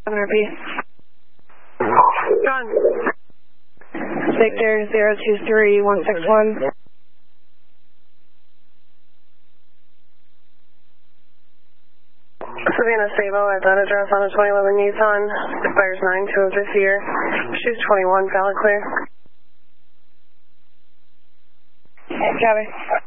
repeat. John. Victor 023161. Savannah Sabo at that address on a 2011 Nissan. Expires 9/2 of this year. She's 21, valid clear. Copy.